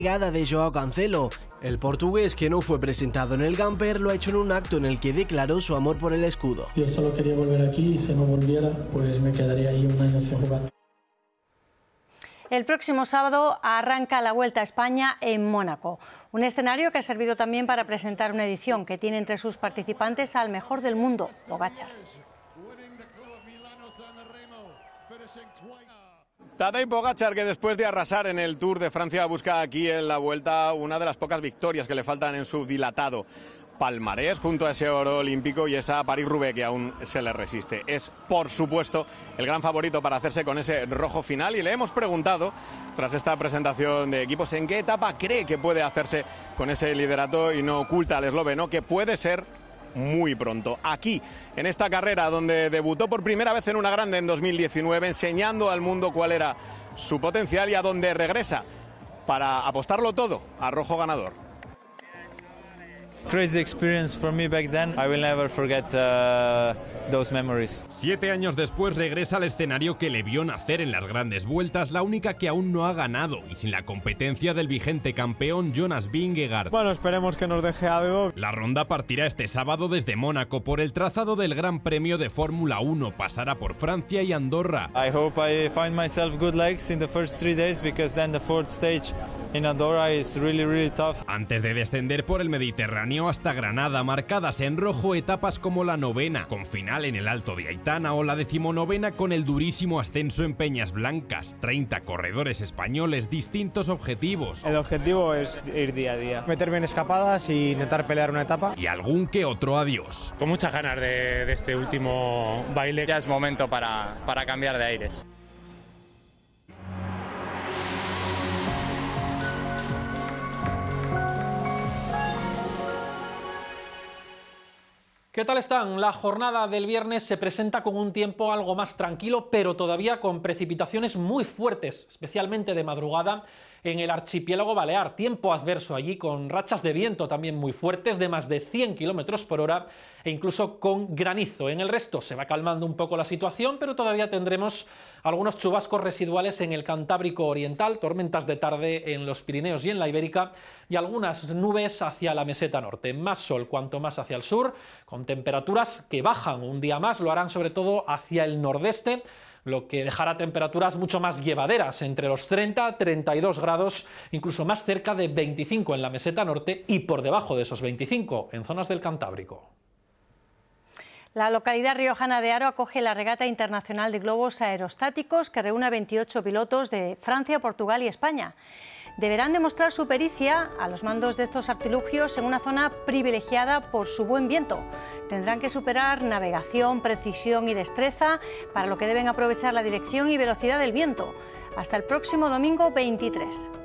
llegada de Joao Cancelo. El portugués, que no fue presentado en el Gamper, lo ha hecho en un acto en el que declaró su amor por el escudo. Yo solo quería volver aquí y si no volviera, pues me quedaría ahí un año sin jugar. El próximo sábado arranca la Vuelta a España en Mónaco, un escenario que ha servido también para presentar una edición que tiene entre sus participantes al mejor del mundo, Pogačar. Tadej Pogačar, que después de arrasar en el Tour de Francia busca aquí en la Vuelta una de las pocas victorias que le faltan en su dilatado palmarés, junto a ese oro olímpico y esa París-Roubaix que aún se le resiste. Es, por supuesto, el gran favorito para hacerse con ese rojo final, y le hemos preguntado, tras esta presentación de equipos, en qué etapa cree que puede hacerse con ese liderato, y no oculta al esloveno que puede ser muy pronto. Aquí, en esta carrera donde debutó por primera vez en una grande en 2019, enseñando al mundo cuál era su potencial, y a donde regresa para apostarlo todo a rojo ganador. Crazy experience for me back then. I will never forget those memories. 7 años después regresa al escenario que le vio nacer en las grandes vueltas, la única que aún no ha ganado, y sin la competencia del vigente campeón Jonas Vingegaard. Bueno, esperemos que nos deje algo. La ronda partirá este sábado desde Mónaco por el trazado del Gran Premio de Fórmula 1, pasará por Francia y Andorra. I hope I find myself good legs in the first 3 days, because then the fourth stage in Andorra is really tough. Antes de descender por el Mediterráneo hasta Granada, marcadas en rojo etapas como la 9ª, con final en el Alto de Aitana, o la 19ª con el durísimo ascenso en Peñas Blancas. 30 corredores españoles, distintos objetivos. El objetivo es ir día a día, meterme en escapadas e intentar pelear una etapa. Y algún que otro adiós. Con muchas ganas de este último baile. Ya es momento para cambiar de aires. ¿Qué tal están? La jornada del viernes se presenta con un tiempo algo más tranquilo, pero todavía con precipitaciones muy fuertes, especialmente de madrugada en el archipiélago balear. Tiempo adverso allí, con rachas de viento también muy fuertes, de más de 100 km por hora, e incluso con granizo. En el resto se va calmando un poco la situación, pero todavía tendremos algunos chubascos residuales en el Cantábrico Oriental, tormentas de tarde en los Pirineos y en la Ibérica, y algunas nubes hacia la meseta norte. Más sol cuanto más hacia el sur, con temperaturas que bajan un día más, lo harán sobre todo hacia el nordeste, lo que dejará temperaturas mucho más llevaderas, entre los 30 32 grados, incluso más cerca de 25 en la meseta norte y por debajo de esos 25 en zonas del Cantábrico. La localidad riojana de Haro acoge la regata internacional de globos aerostáticos que reúne a 28 pilotos de Francia, Portugal y España. Deberán demostrar su pericia a los mandos de estos artilugios en una zona privilegiada por su buen viento. Tendrán que superar navegación, precisión y destreza, para lo que deben aprovechar la dirección y velocidad del viento. Hasta el próximo domingo 23.